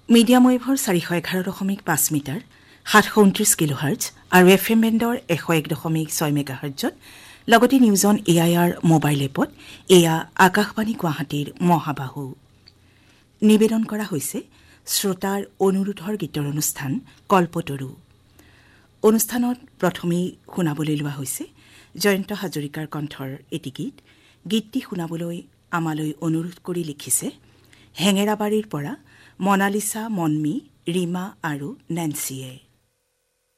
medium ৱেভৰ 411.5 metre 729 কিলোহাৰ্টজ আৰু FM বেণ্ডৰ 101.6 মেগাহাৰ্টজত লগতে news on AIR mobile এপত এয়া আকাশবাণী গুৱাহাটীৰ মহাবাহু নিবেদন কৰা হৈছে শ্ৰোতাৰ অনুৰোধৰ গীতৰ অনুষ্ঠান কল্পতৰু অনুষ্ঠানত প্ৰথমেই শুনাবলৈ লোৱা হৈছে জয়ন্ত হাজৰিকাৰ কণ্ঠৰ এটি গীতটি শুনাবলৈ আমালৈ অনুৰোধ কৰি লিখিছে হেঙেৰাবাৰীৰ পৰা মনালিসা মনমি ৰীমা আৰু নেন্সিয়ে